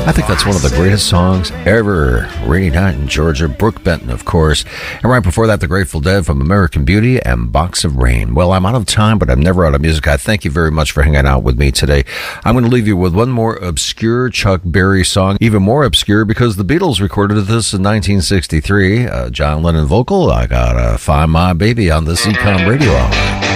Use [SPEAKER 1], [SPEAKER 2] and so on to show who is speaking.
[SPEAKER 1] I think that's one of the greatest songs ever. Rainy Night in Georgia, Brooke Benton, of course. And right before that, The Grateful Dead from American Beauty and Box of Rain. Well, I'm out of time, but I'm never out of music. I thank you very much for hanging out with me today. I'm going to leave you with one more obscure Chuck Berry song, even more obscure because the Beatles recorded this in 1963. John Lennon vocal, I Gotta Find My Baby on the Ecom Radio Hour.